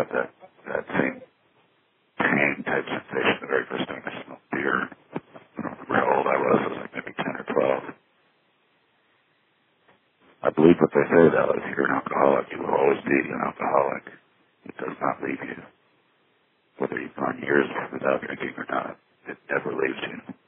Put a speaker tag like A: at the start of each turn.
A: got that same tang type sensation the very first time I smelled beer. I don't remember how old I was. I was like maybe 10 or 12. I believe what they say, though, if you're an alcoholic, you will always be an alcoholic. It does not leave you. Whether you've gone years without drinking or not, it never leaves you.